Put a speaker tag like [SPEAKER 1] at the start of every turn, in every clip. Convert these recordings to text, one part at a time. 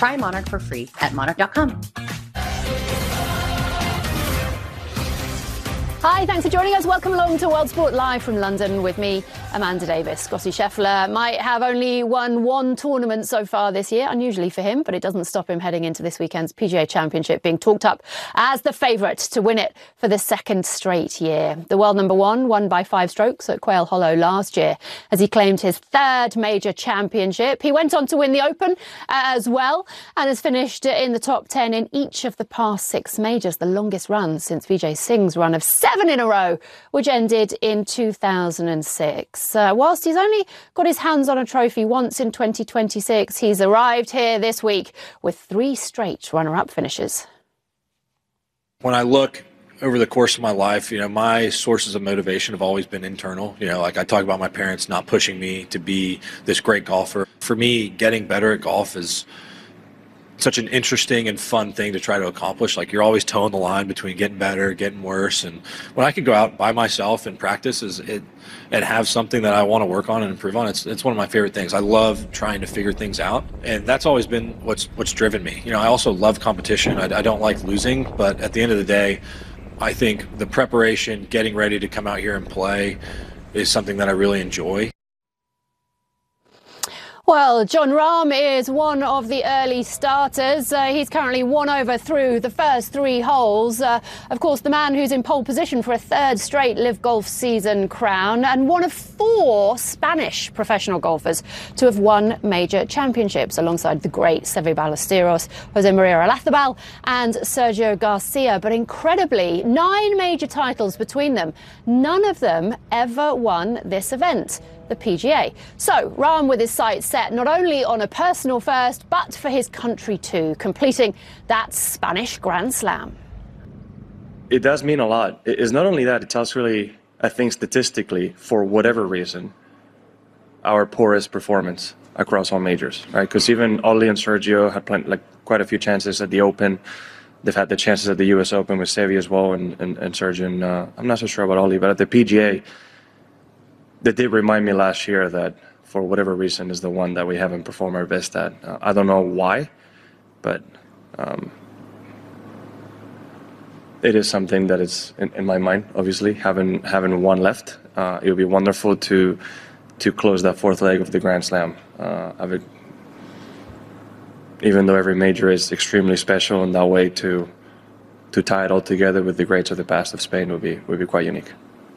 [SPEAKER 1] Try Monarch for free at monarch.com.
[SPEAKER 2] Hi, thanks for joining us. Welcome along to World Sport Live from London with me, Amanda Davis. Scottie Scheffler might have only won one tournament so far this year, unusually for him, but it doesn't stop him heading into this weekend's PGA Championship being talked up as the favourite to win it for the second straight year. The world number one won by 5 strokes at Quail Hollow last year as he claimed his third major championship. He went on to win the Open as well and has finished in the top 10 in each of the past 6 majors, the longest run since Vijay Singh's run of 7 in a row, which ended in 2006. Whilst he's only got his hands on a trophy once in 2026, he's arrived here this week with 3 straight runner-up finishes.
[SPEAKER 3] When I look over the course of my life, my sources of motivation have always been internal. Like I talk about my parents not pushing me to be this great golfer. For me, getting better at golf is such an interesting and fun thing to try to accomplish. Like you're always towing the line between getting better, getting worse. And when I can go out by myself and practice and have something that I want to work on and improve on, it's one of my favorite things. I love trying to figure things out, and that's always been what's driven me. I also love competition. I don't like losing, but at the end of the day, I think the preparation, getting ready to come out here and play is something that I really enjoy.
[SPEAKER 2] Well, Jon Rahm is one of the early starters. He's currently 1 over through the first 3 holes. Of course, the man who's in pole position for a 3rd straight Live Golf season crown and one of 4 Spanish professional golfers to have won major championships alongside the great Seve Ballesteros, Jose Maria Olazabal and Sergio Garcia. But incredibly, 9 major titles between them. None of them ever won this event, the PGA. So Rahm with his sights set not only on a personal first, but for his country too, completing that Spanish Grand Slam.
[SPEAKER 4] It does mean a lot. It's not only that, it's also really, I think statistically, for whatever reason, our poorest performance across all majors, right? Because even Ollie and Sergio had quite a few chances at the Open. They've had the chances at the US Open with Seve as well and Sergio. And, I'm not so sure about Ollie, but at the PGA, they did remind me last year that for whatever reason is the one that we haven't performed our best at. I don't know why, but it is something that is in my mind, obviously, having one left. It would be wonderful to close that 4th leg of the Grand Slam. Even though every major is extremely special in that way, to tie it all together with the greats of the past of Spain would be quite unique.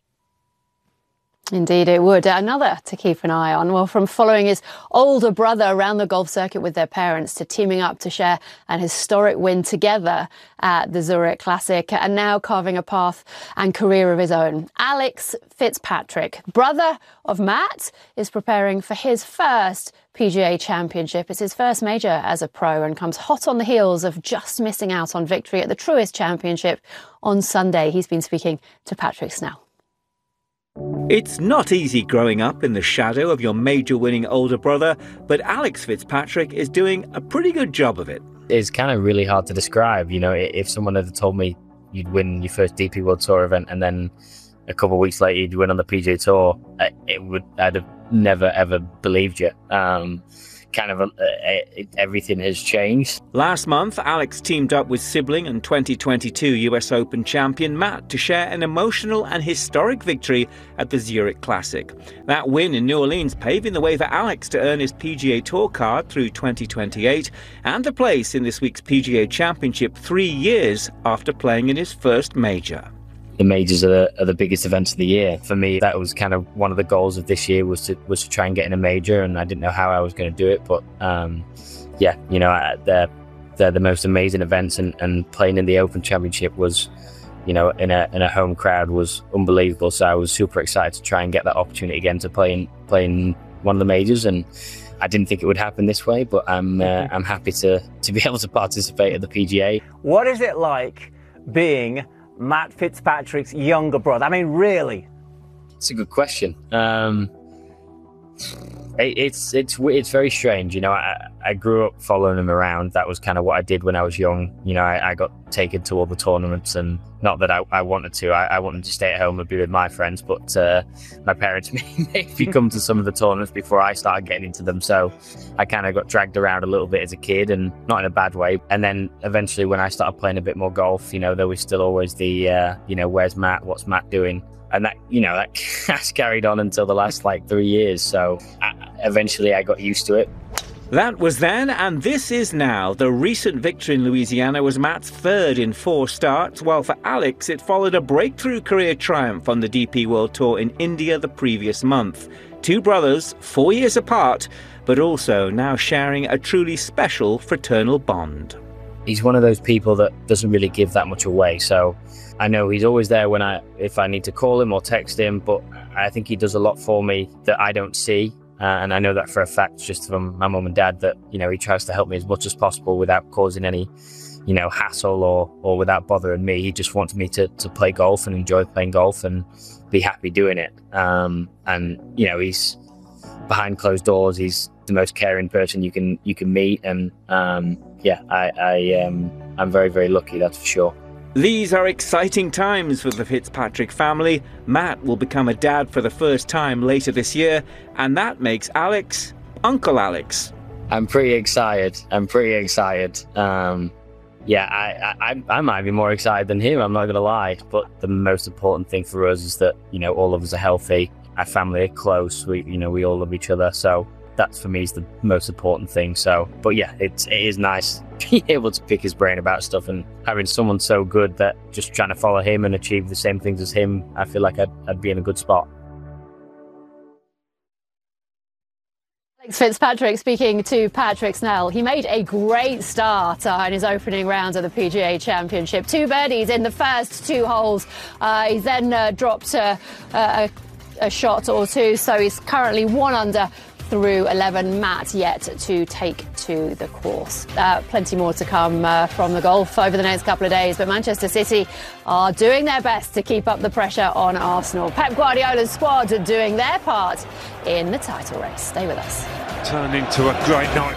[SPEAKER 2] Indeed it would. Another to keep an eye on. Well, from following his older brother around the golf circuit with their parents to teaming up to share an historic win together at the Zurich Classic and now carving a path and career of his own. Alex Fitzpatrick, brother of Matt, is preparing for his first PGA Championship. It's his first major as a pro and comes hot on the heels of just missing out on victory at the Truist Championship on Sunday. He's been speaking to Patrick Snell.
[SPEAKER 5] It's not easy growing up in the shadow of your major-winning older brother, but Alex Fitzpatrick is doing a pretty good job of it.
[SPEAKER 6] It's kind of really hard to describe. If someone had told me you'd win your first DP World Tour event and then a couple of weeks later you'd win on the PGA Tour, I'd have never, ever believed you. Everything has changed.
[SPEAKER 5] Last month, Alex teamed up with sibling and 2022 US Open champion Matt to share an emotional and historic victory at the Zurich Classic. That win in New Orleans paving the way for Alex to earn his PGA Tour card through 2028 and a place in this week's PGA Championship 3 years after playing in his first major.
[SPEAKER 6] The majors are the biggest events of the year. For me, that was kind of one of the goals of this year was to try and get in a major, and I didn't know how I was going to do it. But they're the most amazing events, and playing in the Open Championship was, in a home crowd was unbelievable. So I was super excited to try and get that opportunity again to play in one of the majors, and I didn't think it would happen this way, but I'm happy to be able to participate at the PGA.
[SPEAKER 7] What is it like being Matt Fitzpatrick's younger brother? I mean, really?
[SPEAKER 6] It's a good question. It's very strange. I grew up following him around. That was kind of what I did when I was young. I got taken to all the tournaments and Not that I wanted to. I wanted to stay at home and be with my friends, but my parents made me come to some of the tournaments before I started getting into them. So I kind of got dragged around a little bit as a kid, and not in a bad way. And then eventually when I started playing a bit more golf, there was still always the, where's Matt? What's Matt doing? And that, that has carried on until the last 3 years. So eventually I got used to it.
[SPEAKER 5] That was then, and this is now. The recent victory in Louisiana was Matt's third in 4 starts, while for Alex it followed a breakthrough career triumph on the DP World Tour in India the previous month. 2 brothers, 4 years apart, but also now sharing a truly special fraternal bond.
[SPEAKER 6] He's one of those people that doesn't really give that much away, so I know he's always there if I need to call him or text him, but I think he does a lot for me that I don't see. And I know that for a fact just from my mum and dad that, he tries to help me as much as possible without causing any, hassle or without bothering me. He just wants me to play golf and enjoy playing golf and be happy doing it. And, he's behind closed doors. He's the most caring person you can meet. And I'm very, very lucky, that's for sure.
[SPEAKER 5] These are exciting times for the Fitzpatrick family. Matt will become a dad for the first time later this year, and that makes Alex Uncle Alex.
[SPEAKER 6] I'm pretty excited. I might be more excited than him, I'm not going to lie. But the most important thing for us is that, all of us are healthy. Our family are close. We all love each other. So that for me is the most important thing. So, but yeah, it is nice being able to pick his brain about stuff and having someone so good that just trying to follow him and achieve the same things as him. I feel like I'd be in a good spot.
[SPEAKER 2] Alex Fitzpatrick speaking to Patrick Snell. He made a great start in his opening round of the PGA Championship. 2 birdies in the first 2 holes. He's then dropped a shot or 2, so he's currently 1 under through 11. Matt yet to take to the course. Plenty more to come from the golf over the next couple of days, but Manchester City are doing their best to keep up the pressure on Arsenal. Pep Guardiola's squad are doing their part in the title race. Stay with us.
[SPEAKER 8] Turned into a great night.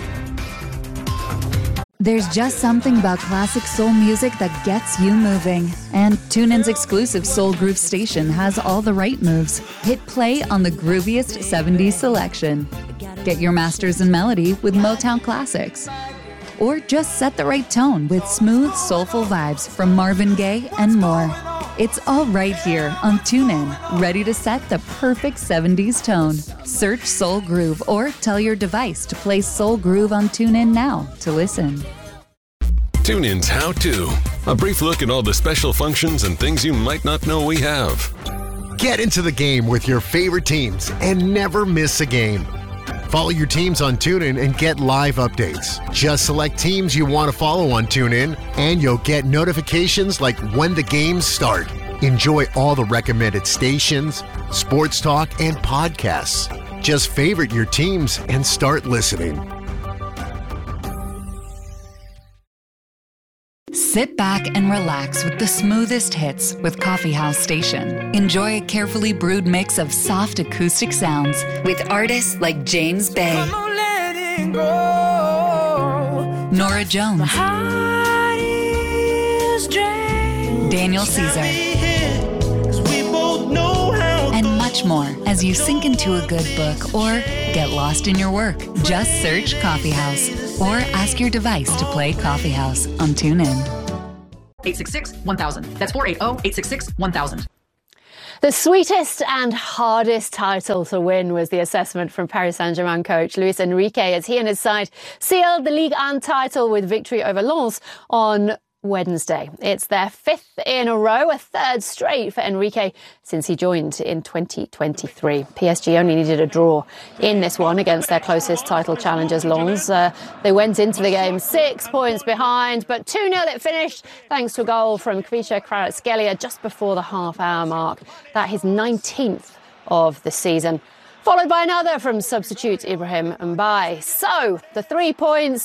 [SPEAKER 9] There's just something about classic soul music that gets you moving. And TuneIn's exclusive Soul Groove station has all the right moves. Hit play on the grooviest 70s selection. Get your masters in melody with Motown classics. Or just set the right tone with smooth, soulful vibes from Marvin Gaye and more. It's all right here on TuneIn, ready to set the perfect 70s tone. Search Soul Groove or tell your device to play Soul Groove on TuneIn now to listen.
[SPEAKER 10] TuneIn's How To. A brief look at all the special functions and things you might not know we have.
[SPEAKER 11] Get into the game with your favorite teams and never miss a game. Follow your teams on TuneIn and get live updates. Just select teams you want to follow on TuneIn, and you'll get notifications like when the games start. Enjoy all the recommended stations, sports talk, and podcasts. Just favorite your teams and start listening.
[SPEAKER 9] Sit back and relax with the smoothest hits with Coffee House Station. Enjoy a carefully brewed mix of soft acoustic sounds with artists like James Bay, Nora Jones, Daniel Caesar, and much more as you sink into a good book or get lost in your work. Just search Coffee House or ask your device to play Coffee House on TuneIn.
[SPEAKER 1] 866-1000. That's 480-866-1000.
[SPEAKER 2] The sweetest and hardest title to win was the assessment from Paris Saint-Germain coach Luis Enrique as he and his side sealed the Ligue 1 title with victory over Lens on Wednesday. It's their 5th in a row, a 3rd straight for Enrique since he joined in 2023. PSG only needed a draw in this one against their closest title challengers, Lens. They went into the game 6 points behind, but 2-0 it finished thanks to a goal from Kvisha Kvaratskhelia just before the half-hour mark. That his 19th of the season, followed by another from substitute Ibrahim Mbaye. So the 3 points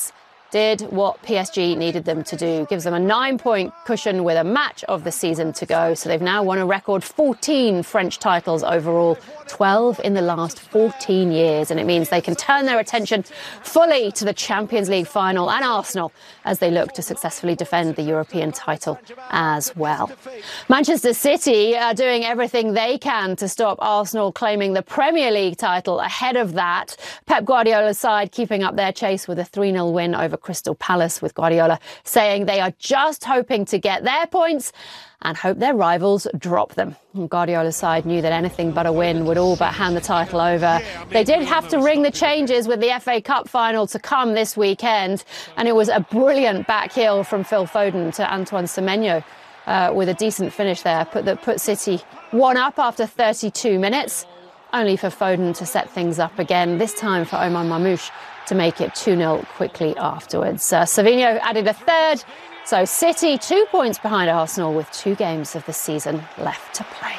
[SPEAKER 2] did what PSG needed them to do. Gives them a 9-point cushion with a match of the season to go. So they've now won a record 14 French titles overall, 12 in the last 14 years. And it means they can turn their attention fully to the Champions League final and Arsenal as they look to successfully defend the European title as well. Manchester City are doing everything they can to stop Arsenal claiming the Premier League title ahead of that. Pep Guardiola's side keeping up their chase with a 3-0 win over Crystal Palace, with Guardiola saying they are just hoping to get their points and hope their rivals drop them. And Guardiola's side knew that anything but a win would all but hand the title over. They did have to ring the changes with the FA Cup final to come this weekend, and it was a brilliant back heel from Phil Foden to Antoine Semenyo with a decent finish there that put City 1-up after 32 minutes, only for Foden to set things up again, this time for Omar Mamouche to make it 2-0 quickly afterwards. Savinho added a third, so City 2 points behind Arsenal with 2 games of the season left to play.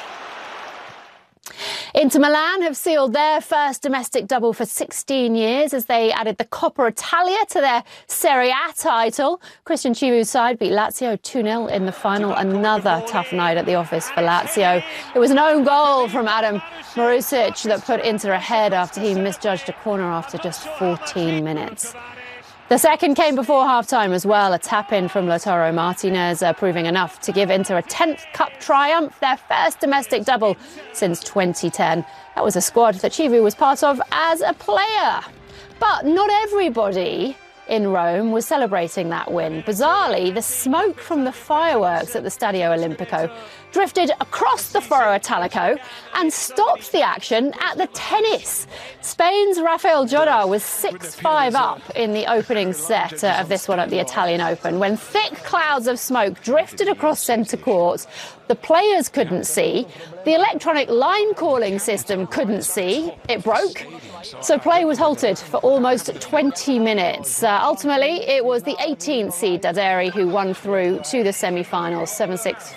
[SPEAKER 2] Inter Milan have sealed their first domestic double for 16 years as they added the Coppa Italia to their Serie A title. Christian Chivu's side beat Lazio 2-0 in the final. Another tough night at the office for Lazio. It was an own goal from Adam Marusic that put Inter ahead after he misjudged a corner after just 14 minutes. The second came before half-time as well, a tap-in from Lautaro Martinez, proving enough to give Inter a 10th cup triumph, their first domestic double since 2010. That was a squad that Chivu was part of as a player. But not everybody in Rome was celebrating that win. Bizarrely, the smoke from the fireworks at the Stadio Olimpico drifted across the Foro Italico and stopped the action at the tennis. Spain's Rafael Jodar was 6-5 up in the opening set of this one at the Italian Open when thick clouds of smoke drifted across centre court. The players couldn't see. The electronic line calling system couldn't see. It broke. So play was halted for almost 20 minutes. Ultimately, it was the 18th seed Daderi who won through to the semi-finals, 7-6,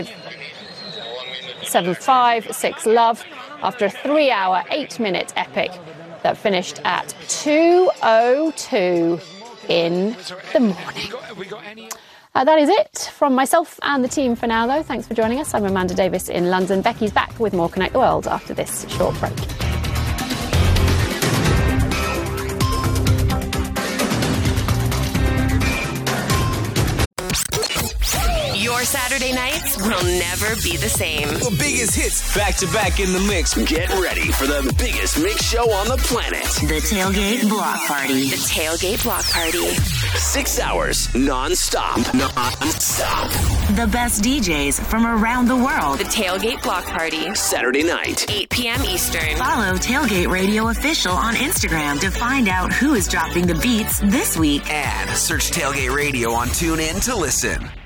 [SPEAKER 2] 7-5, 6-love, after a 3-hour, 8-minute epic that finished at 2:02 in the morning. That is it from myself and the team for now, though. Thanks for joining us. I'm Amanda Davis in London. Becky's back with more Connect the World after this short break.
[SPEAKER 12] Your Saturday nights will never be the same.
[SPEAKER 13] The biggest hits back to back in the mix. Get ready for the biggest mix show on the planet.
[SPEAKER 12] The Tailgate Block Party. The Tailgate Block Party.
[SPEAKER 13] 6 hours non-stop. Non-stop.
[SPEAKER 12] The best DJs from around the world. The Tailgate Block Party.
[SPEAKER 13] Saturday night,
[SPEAKER 12] 8 p.m. Eastern. Follow Tailgate Radio Official on Instagram to find out who is dropping the beats this week.
[SPEAKER 13] And search Tailgate Radio on TuneIn to listen.